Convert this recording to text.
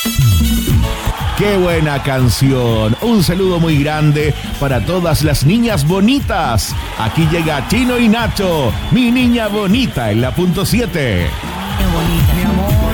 ¡Qué buena canción! Un saludo muy grande para todas las niñas bonitas. Aquí llega Chino y Nacho, mi niña bonita en la punto 7. Qué bonita. Mi amor,